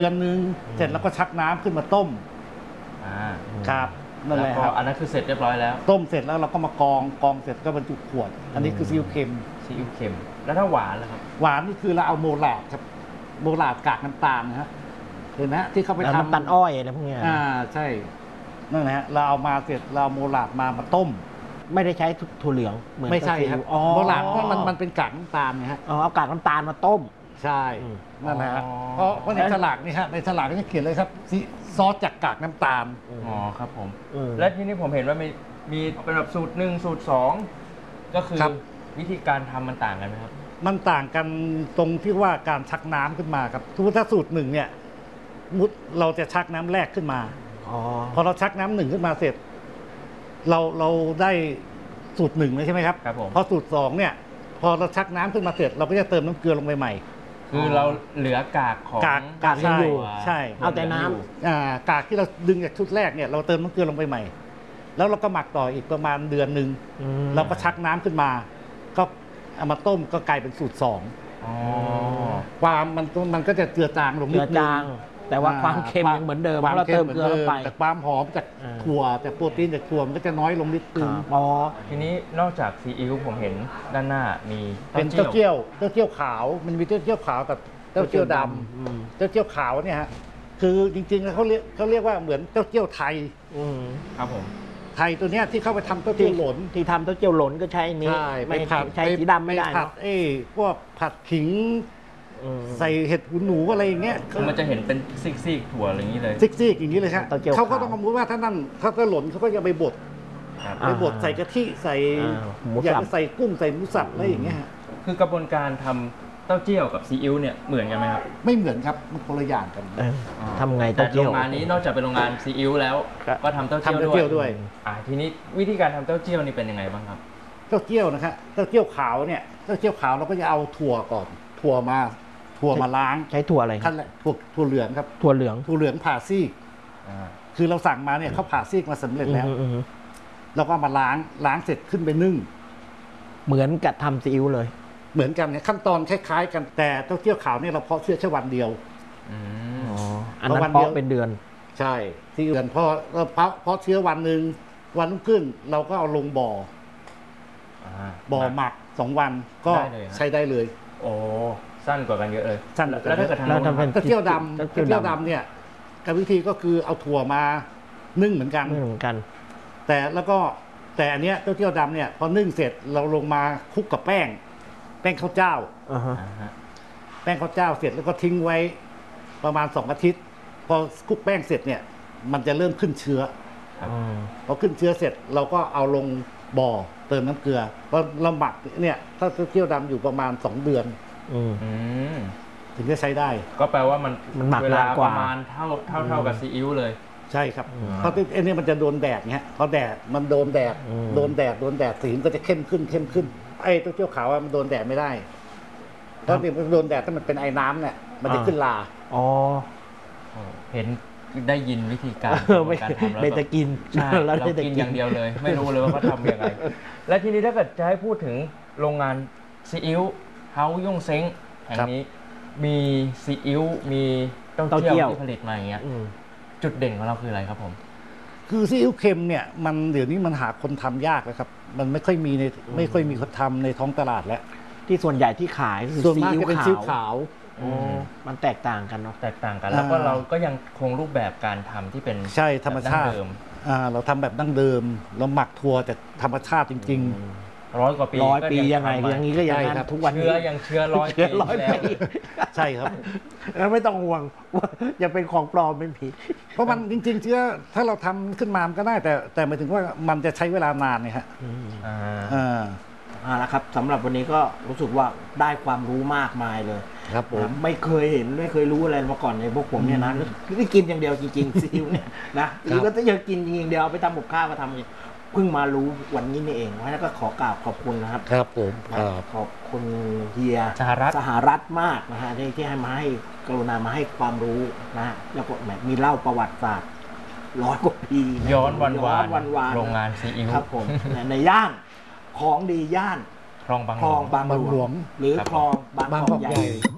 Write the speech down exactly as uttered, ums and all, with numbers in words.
เดือนนึงเสร็จแล้วก็ชักน้ำขึ้นมาต้มอ่าครับนั่นแหละครับอันนั้นคือเสร็จเรียบร้อยแล้วต้มเสร็จแล้วเราก็มากองกองเสร็จก็บรรจุขวดอันนี้คือซีอิ๊วเค็มซีอิ๊วเค็มแล้วถ้าหวานล่ะครับหวานนี่คือเราเอาโมลาดครับโมลาดกากน้ำตาลนะฮะเห็นไหมที่เขาไปทำน้ำตาลอ้อยอะไรพวกนี้อ่าใช่นั่นแหละเราเอามาเสร็จเราโมลาดมามาต้มไม่ได้ใช้ถั่วเหลืองเหมือนไม่ใช่ครับโมลาดเพราะมันมันเป็นกากน้ำตาลนะฮะอ๋อเอากากน้ำตาลมาต้มใช่นั่นแหละเพราะเพราะในฉลากนี่ฮะในฉลากก็จะเขียนเลยครับซอสจากกากน้ำตาลอ๋อครับผมและที่นี่ผมเห็นว่ามีมีเป็นแบบสูตรหนึ่งสูตรสองก็คือวิธีการทำมันต่างกันไหมครับมันต่างกันตรงที่ว่าการชักน้ำขึ้นมาครับทุกถ้าสูตรหนึ่งเนี่ยมุดเราจะชักน้ำแรกขึ้นมาอพอเราชักน้ำหนึ่งขึ้นมาเสร็จเราเราได้สูตรหนึ่งเลยใช่ไหมครับครับผมพอสูตรสองเนี่ยพอเราชักน้ำขึ้นมาเสร็จเราก็จะเติมน้ำเกลือลงไปใหม่คือเราเหลือกากของกากกากยังอยู่ใช่เอาแต่น้ำอ่ากากที่เราดึงจากชุดแรกเนี่ยเราเติมน้ำเกลือลงไปใหม่แล้วเราก็หมักต่ออีกประมาณเดือนหนึ่งเราก็ชักน้ำขึ้นมาก็เอามาต้มก็กลายเป็นสูตรสองความมันมันก็จะเจือจางลงนิดนึงแต่ว่าความเค็มยังเหมือนเดิมเราเติมเกลือลงไปแต่ความหอมจากถั่วแต่โปรตีนจากถั่วมันก็จะน้อยลงนิดนึงอ๋อทีนี้นอกจากซีอิ๊วผมเห็นด้านหน้ามีเป็นเต้าเจี้ยวเต้าเจี้ยวขาวมันมีเต้าเจี้ยวขาวกับเต้าเจี้ยวดำเต้าเจี้ยวขาวเนี่ยฮะคือจริงๆแล้วเขาเรียกเขาเรียกว่าเหมือนเต้าเจี้ยวไทยครับผมไทยตัวเนี้ยที่เข้าไปทำเต้าเจี้ยวหลนที่ทำเต้าเจี้ยวหลนก็ใช้นี้ไม่ผัดใช้สีดำไม่ได้ผัดเอ้พวกผัดขิงใส่เห็ดหูหนูอะไรอย่างเงี้ยคือมันจะเห็นเป็นซิกๆถั่วอะไรอย่างนี้เลยซิกๆอย่างนี้เลยครับเขาก็ต้องสมมติว่าถ้านั่นถ้าก็หล่นเขาก็จะไปบดไปบดใส่กะทิใส่อยากจะใส่กุ้งใส่หมูสับอะไรอย่างเงี้ยคือกระบวนการทำเต้าเจี้ยวกับซีอิ๊วเนี่ยเหมือนกันไหมครับไม่เหมือนครับมันคนละอย่างกันทำไงเต้าเจี้ยวโรงงานนี้นอกจากเป็นโรงงานซีอิ๊วแล้วก็ทำเต้าเจี้ยวด้วยอ่าทีนี้วิธีการทำเต้าเจี้ยวนี่เป็นยังไงบ้างครับเต้าเจี้ยวนะครับเต้าเจี้ยวขาวเนี่ยเต้าเจี้ยวขาวเราก็จะเอาถั่วก่อนถั่วมาถั่วมาล้างใช้ถั่วอะไรขั้นแรกถั่วถั่วเหลืองครับถั่วเหลืองถั่วเหลืองผ่าซีกคือเราสั่งมาเนี่ยเขาผ่าซีกมาสำเร็จแล้วเราก็มาล้างล้างเสร็จขึ้นไปนึ่งเหมือนกับทำซีอิ๊วเลยเหมือนกันเนี่ยขั้นตอนคล้ายๆกันแต่เต้าเจี้ยวขาวเนี่ยเราเพาะเชื้อแค่วันเดียวอันนั้นเพาะเป็นเดือนใช่ที่เดือนพอเราเพาะเพาะเชื้อวันหนึ่งวันรุ่งขึ้นเราก็เอาลงบ่อบ่อหมักสองวันก็ใช้ได้เลยโอ้สั้นกว่ากันเยอะเลยสั้นแล้วถ้าเกิดทำเต้าเจี้ยวดำเต้าเจี้ยวดำเนี่ยกับวิธีก็คือเอาถั่วมานึ่งเหมือนกันนึ่งเหมือนกันแต่แล้วก็แต่อันเนี้ยเต้าเจี้ยวดำเนี่ยพอนึ่งเสร็จเราลงมาคลุกกับแป้งแป้งข้าวเจ้าแป้งข้าวเจ้าเสร็จแล้วก็ทิ้งไว้ประมาณสองอาทิตย์พอคลุกแป้งเสร็จเนี่ยมันจะเริ่มขึ้นเชื้อพอขึ้นเชื้อเสร็จเราก็เอาลงบ่อเติมน้ำเกลือพอเราหมักเนี่ยถ้าเต้าเจี้ยวดำอยู่ประมาณสองเดือนถึงจะใช้ได้ก็แปลว่ามันมันหมักเวลาประมาณเท่าเท่าเท่ากับซีอิ๊วเลยใช่ครับเพราะไอ้นี่มันจะโดนแดดเงี้ยพอแดดมันโดนแดดโดนแดดโดนแดดสีมันก็จะเข้มขึ้นเข้มขึ้นไอ้เต้าเจี้ยวขาวมันโดนแดดไม่ได้เพราะมันโดนแดดถ้ามันเป็นไอ้น้ำเนี่ยมันจะขึ้นลาอ๋อเห็นได้ยินวิธีการการทำแล้วเราจะกินใช่เรากินอย่างเดียวเลยไม่รู้เลยว่าเขาทำยังไงและทีนี้ถ้าเกิดจะให้พูดถึงโรงงานซีอิ๊วเฮาย่งเซ้งแห่งนี้มีซีอิ๊วมีเต้าเจี้ยวที่ผลิตมาอย่างเงี้ยจุดเด่นของเราคืออะไรครับผมคือซีอิ๊วเค็มเนี่ยมันเดี๋ยวนี้มันหาคนทำยากแล้วครับมันไม่ค่อยมีในไม่ค่อยมีคนทำในท้องตลาดแล้วที่ส่วนใหญ่ที่ขายคือซีอิ๊วขาวมันแตกต่างกันเนาะแตกต่างกันแล้วก็เราก็ยังคงรูปแบบการทำที่เป็นใช่ธรรมชาติเราทำแบบดั้งเดิมเราหมักถั่วจากธรรมชาติจริงๆร้อยกว่าปีร้อยปียังไงอย่างนี้ก็ยังนั้นทุกวันเชื้อยังเชื้อร้อยปีแล้วใช่ครับแล้วไม่ต้องห่วงว่าจะเป็นของปลอมเป็นผีเพราะมันจริงๆเชื้อถ้าเราทำขึ้นมาก็ได้แต่แต่หมายถึงว่ามันจะใช้เวลานานเนี่ยฮะอ่าอ่าแล้วครับสำหรับวันนี้ก็รู้สึกว่าได้ความรู้มากมายเลยครับผมไม่เคยเห็นไม่เคยรู้อะไรมาก่อนในพวกผมเนี่ยนะที่กินอย่างเดียวจริงๆซีอิ๊วเนี่ยนะซีอิ๊วก็จะกินจริงๆเดียวเอาไปทำกับข้าวมาทำเพิ่งมารู้วันนี้นี่เองเพราะฉะนั้นก็ขอกราบขอบคุณนะครับครับผมขอบคุณเฮียสหรัฐสหรัฐมากนะฮะที่ที่ให้มาให้กรุณามาให้ความรู้นะแล้วก็แบบมีเล่าประวัติศาสตร์ร้อยกว่าปีย้อนวันวานโรงงานซีอิ๊วครับผมในย่านของดีย่านคลองบางหลวงหรือคลองบางกอกใหญ่